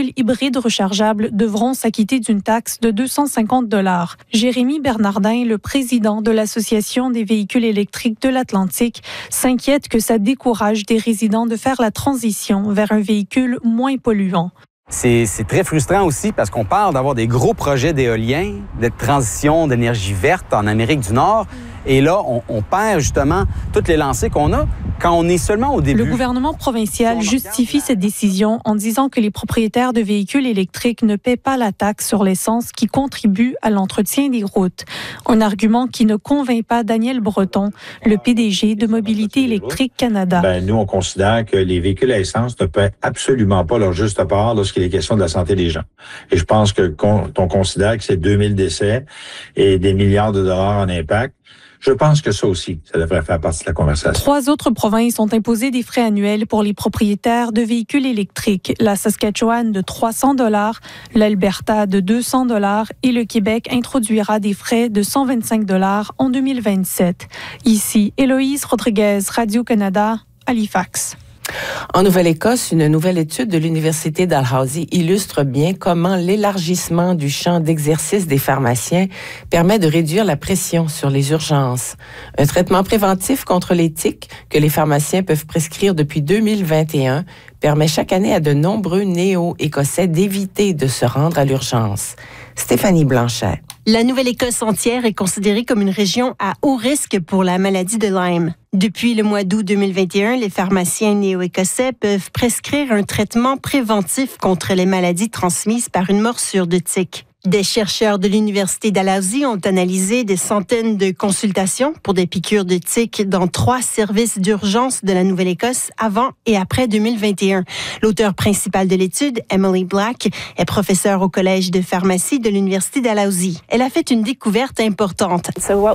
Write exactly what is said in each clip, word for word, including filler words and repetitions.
véhicules hybrides rechargeables devront s'acquitter d'une taxe de deux cent cinquante dollars. Jérémy Bernardin, le président de l'Association des véhicules électriques de l'Atlantique, s'inquiète que ça décourage des résidents de faire la transition vers un véhicule moins polluant. C'est, c'est très frustrant aussi parce qu'on parle d'avoir des gros projets d'éolien, de transition d'énergie verte en Amérique du Nord. Et là, on, on perd justement toutes les lancées qu'on a quand on est seulement au début. Le gouvernement provincial justifie cette décision en disant que les propriétaires de véhicules électriques ne paient pas la taxe sur l'essence qui contribue à l'entretien des routes. Un argument qui ne convainc pas Daniel Breton, le P D G de Mobilité électrique Canada. Ben, nous, on considère que les véhicules à essence ne paient absolument pas leur juste part lorsqu'il est question de la santé des gens. Et je pense que quand on considère que c'est deux mille décès et des milliards de dollars en impact, je pense que ça aussi, ça devrait faire partie de la conversation. Trois autres provinces ont imposé des frais annuels pour les propriétaires de véhicules électriques. La Saskatchewan de trois cents dollars, l'Alberta de deux cents dollars et le Québec introduira des frais de cent vingt-cinq dollars en deux mille vingt-sept. Ici, Héloïse Rodriguez, Radio-Canada, Halifax. En Nouvelle-Écosse, une nouvelle étude de l'Université Dalhousie illustre bien comment l'élargissement du champ d'exercice des pharmaciens permet de réduire la pression sur les urgences. Un traitement préventif contre les tiques que les pharmaciens peuvent prescrire depuis deux mille vingt et un permet chaque année à de nombreux néo-écossais d'éviter de se rendre à l'urgence. Stéphanie Blanchet. La Nouvelle-Écosse entière est considérée comme une région à haut risque pour la maladie de Lyme. Depuis le mois d'août deux mille vingt et un, les pharmaciens néo-écossais peuvent prescrire un traitement préventif contre les maladies transmises par une morsure de tique. Des chercheurs de l'Université Dalhousie ont analysé des centaines de consultations pour des piqûres de tiques dans trois services d'urgence de la Nouvelle-Écosse avant et après deux mille vingt et un. L'auteur principal de l'étude, Emily Black, est professeure au Collège de pharmacie de l'Université Dalhousie. Elle a fait une découverte importante.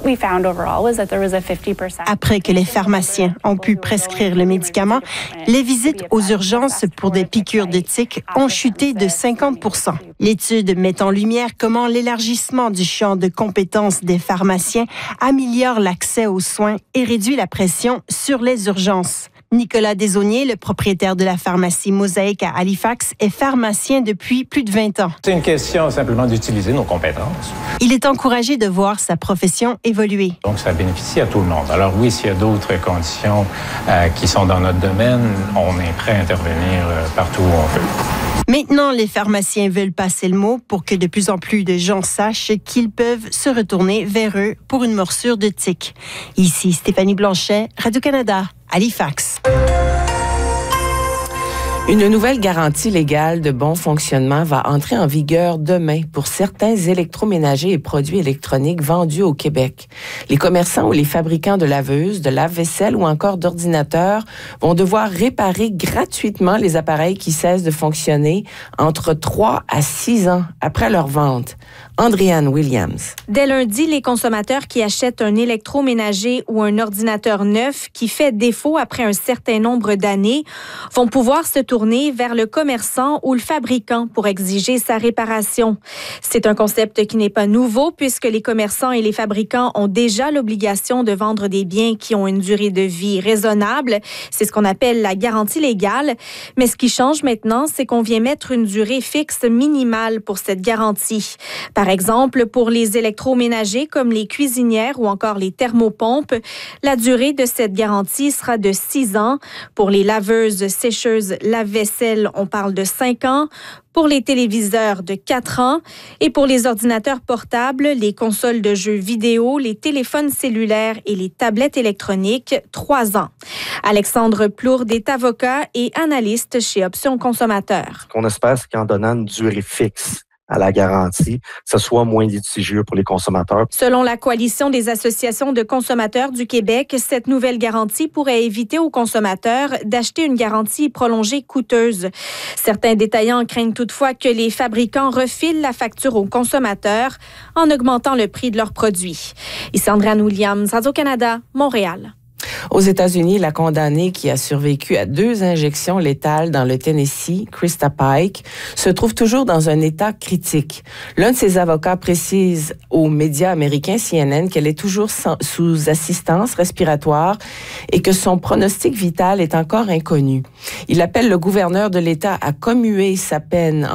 Après que les pharmaciens ont pu prescrire le médicament, les visites aux urgences pour des piqûres de tiques ont chuté de cinquante pour cent. L'étude met en lumière comment l'élargissement du champ de compétences des pharmaciens améliore l'accès aux soins et réduit la pression sur les urgences. Nicolas Desaulniers, le propriétaire de la pharmacie Mosaïque à Halifax, est pharmacien depuis plus de vingt ans. C'est une question simplement d'utiliser nos compétences. Il est encouragé de voir sa profession évoluer. Donc, ça bénéficie à tout le monde. Alors oui, s'il y a d'autres conditions euh, qui sont dans notre domaine, on est prêt à intervenir euh, partout où on peut. Maintenant, les pharmaciens veulent passer le mot pour que de plus en plus de gens sachent qu'ils peuvent se retourner vers eux pour une morsure de tique. Ici Stéphanie Blanchet, Radio-Canada, Halifax. Une nouvelle garantie légale de bon fonctionnement va entrer en vigueur demain pour certains électroménagers et produits électroniques vendus au Québec. Les commerçants ou les fabricants de laveuses, de lave-vaisselle ou encore d'ordinateurs vont devoir réparer gratuitement les appareils qui cessent de fonctionner entre trois à six ans après leur vente. Andréane Williams. Dès lundi, les consommateurs qui achètent un électroménager ou un ordinateur neuf qui fait défaut après un certain nombre d'années vont pouvoir se tourner vers le commerçant ou le fabricant pour exiger sa réparation. C'est un concept qui n'est pas nouveau puisque les commerçants et les fabricants ont déjà l'obligation de vendre des biens qui ont une durée de vie raisonnable. C'est ce qu'on appelle la garantie légale. Mais ce qui change maintenant, c'est qu'on vient mettre une durée fixe minimale pour cette garantie. Par exemple, pour les électroménagers comme les cuisinières ou encore les thermopompes, la durée de cette garantie sera de six ans. Pour les laveuses, sécheuses, lave-vaisselle, on parle de cinq ans. Pour les téléviseurs, de quatre ans. Et pour les ordinateurs portables, les consoles de jeux vidéo, les téléphones cellulaires et les tablettes électroniques, trois ans. Alexandre Plourde est avocat et analyste chez Options Consommateurs. Ce qu'on espère, c'est qu'en donnant une durée fixe à la garantie, que ce soit moins litigieux pour les consommateurs. Selon la Coalition des associations de consommateurs du Québec, cette nouvelle garantie pourrait éviter aux consommateurs d'acheter une garantie prolongée coûteuse. Certains détaillants craignent toutefois que les fabricants refilent la facture aux consommateurs en augmentant le prix de leurs produits. Ici Andréane Williams, Radio-Canada, Montréal. Aux États-Unis, la condamnée qui a survécu à deux injections létales dans le Tennessee, Krista Pike, se trouve toujours dans un état critique. L'un de ses avocats précise aux médias américains C N N qu'elle est toujours sans, sous assistance respiratoire et que son pronostic vital est encore inconnu. Il appelle le gouverneur de l'État à commuer sa peine